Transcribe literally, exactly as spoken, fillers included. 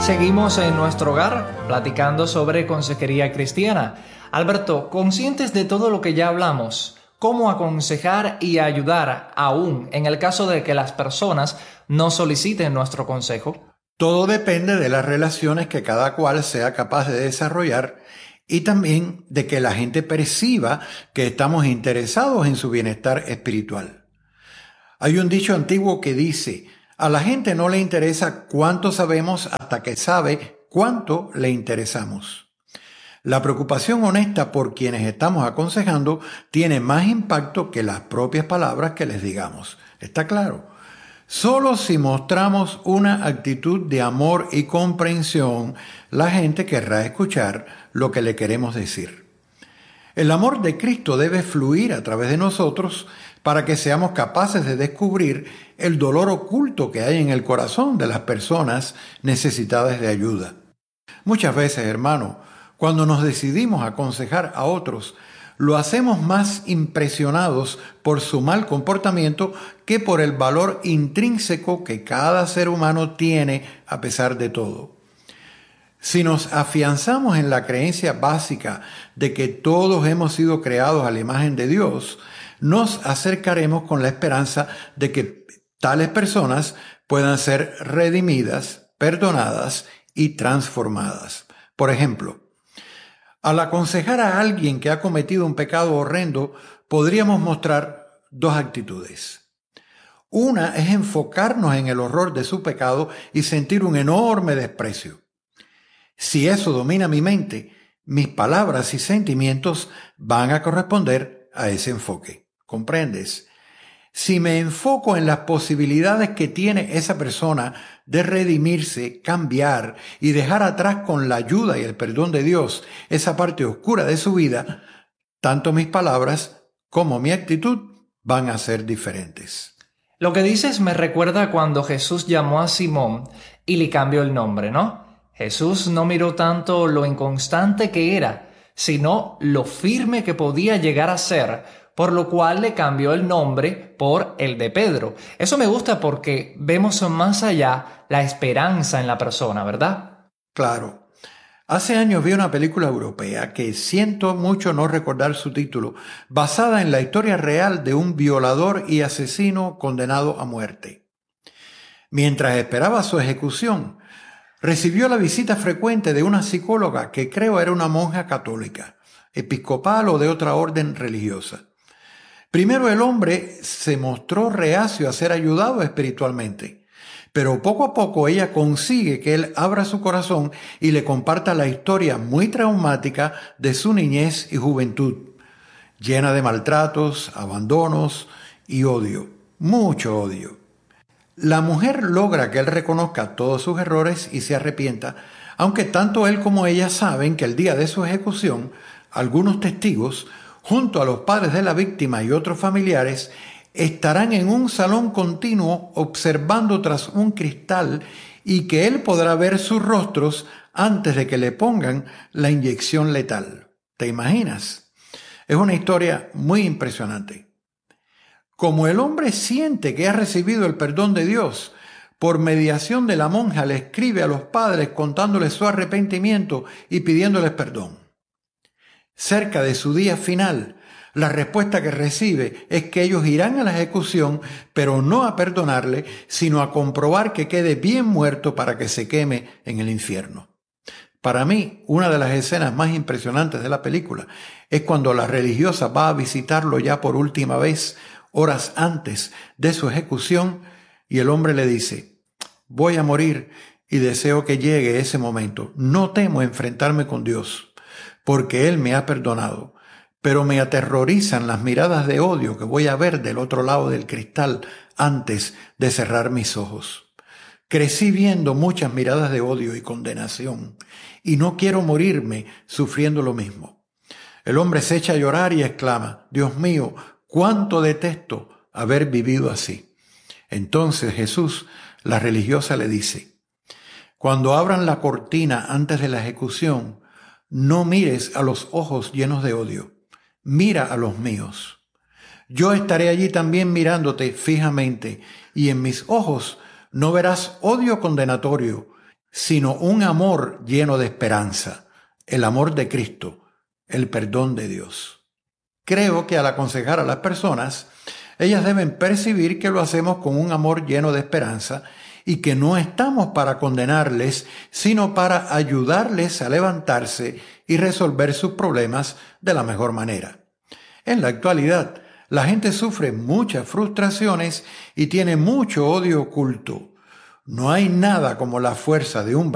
Seguimos en nuestro hogar platicando sobre consejería cristiana. Alberto, conscientes de todo lo que ya hablamos, ¿cómo aconsejar y ayudar aún en el caso de que las personas no soliciten nuestro consejo? Todo depende de las relaciones que cada cual sea capaz de desarrollar y también de que la gente perciba que estamos interesados en su bienestar espiritual. Hay un dicho antiguo que dice: a la gente no le interesa cuánto sabemos hasta que sabe cuánto le interesamos. La preocupación honesta por quienes estamos aconsejando tiene más impacto que las propias palabras que les digamos. ¿Está claro? Solo si mostramos una actitud de amor y comprensión, la gente querrá escuchar lo que le queremos decir. El amor de Cristo debe fluir a través de nosotros para que seamos capaces de descubrir el dolor oculto que hay en el corazón de las personas necesitadas de ayuda. Muchas veces, hermano, cuando nos decidimos a aconsejar a otros, lo hacemos más impresionados por su mal comportamiento que por el valor intrínseco que cada ser humano tiene a pesar de todo. Si nos afianzamos en la creencia básica de que todos hemos sido creados a la imagen de Dios, nos acercaremos con la esperanza de que tales personas puedan ser redimidas, perdonadas y transformadas. Por ejemplo, al aconsejar a alguien que ha cometido un pecado horrendo, podríamos mostrar dos actitudes. Una es enfocarnos en el horror de su pecado y sentir un enorme desprecio. Si eso domina mi mente, mis palabras y sentimientos van a corresponder a ese enfoque. ¿Comprendes? Si me enfoco en las posibilidades que tiene esa persona de redimirse, cambiar y dejar atrás con la ayuda y el perdón de Dios esa parte oscura de su vida, tanto mis palabras como mi actitud van a ser diferentes. Lo que dices me recuerda cuando Jesús llamó a Simón y le cambió el nombre, ¿no? Jesús no miró tanto lo inconstante que era, sino lo firme que podía llegar a ser, por lo cual le cambió el nombre por el de Pedro. Eso me gusta porque vemos más allá la esperanza en la persona, ¿verdad? Claro. Hace años vi una película europea que siento mucho no recordar su título, basada en la historia real de un violador y asesino condenado a muerte. Mientras esperaba su ejecución, recibió la visita frecuente de una psicóloga que creo era una monja católica, episcopal o de otra orden religiosa. Primero el hombre se mostró reacio a ser ayudado espiritualmente, pero poco a poco ella consigue que él abra su corazón y le comparta la historia muy traumática de su niñez y juventud, llena de maltratos, abandonos y odio, mucho odio. La mujer logra que él reconozca todos sus errores y se arrepienta, aunque tanto él como ella saben que el día de su ejecución, algunos testigos, junto a los padres de la víctima y otros familiares, estarán en un salón continuo observando tras un cristal y que él podrá ver sus rostros antes de que le pongan la inyección letal. ¿Te imaginas? Es una historia muy impresionante. Como el hombre siente que ha recibido el perdón de Dios, por mediación de la monja le escribe a los padres contándoles su arrepentimiento y pidiéndoles perdón. Cerca de su día final, la respuesta que recibe es que ellos irán a la ejecución, pero no a perdonarle, sino a comprobar que quede bien muerto para que se queme en el infierno. Para mí, una de las escenas más impresionantes de la película es cuando la religiosa va a visitarlo ya por última vez, horas antes de su ejecución, y el hombre le dice: voy a morir y deseo que llegue ese momento. No temo enfrentarme con Dios, porque Él me ha perdonado, pero me aterrorizan las miradas de odio que voy a ver del otro lado del cristal antes de cerrar mis ojos. Crecí viendo muchas miradas de odio y condenación, y no quiero morirme sufriendo lo mismo. El hombre se echa a llorar y exclama: Dios mío, cuánto detesto haber vivido así. Entonces Jesús, la religiosa, le dice: cuando abran la cortina antes de la ejecución, no mires a los ojos llenos de odio, mira a los míos. Yo estaré allí también mirándote fijamente, y en mis ojos no verás odio condenatorio, sino un amor lleno de esperanza, el amor de Cristo, el perdón de Dios. Creo que al aconsejar a las personas, ellas deben percibir que lo hacemos con un amor lleno de esperanza y que no estamos para condenarles, sino para ayudarles a levantarse y resolver sus problemas de la mejor manera. En la actualidad, la gente sufre muchas frustraciones y tiene mucho odio oculto. No hay nada como la fuerza de un